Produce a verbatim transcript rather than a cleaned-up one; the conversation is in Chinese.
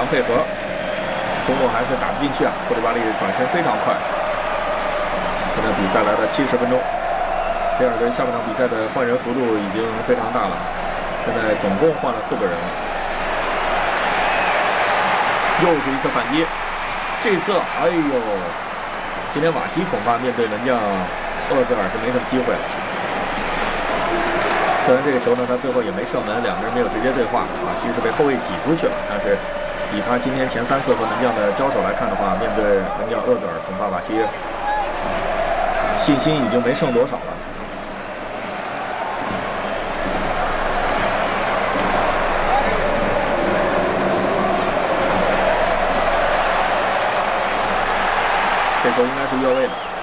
配合，中路还是打不进去啊！库利巴利转身非常快。现在比赛来到七十分钟，利尔队下半场比赛的换人幅度已经非常大了，现在总共换了四个人了。又是一次反击，这次哎呦，今天瓦西恐怕面对门将厄泽尔是没什么机会了。虽然这个球呢，他最后也没射门，两个人没有直接对话，瓦西是被后卫挤出去了，但是以他今天前三次和门将的交手来看的话，面对门将厄泽尔，恐怕瓦西信心已经没剩多少了。这球应该是越位的。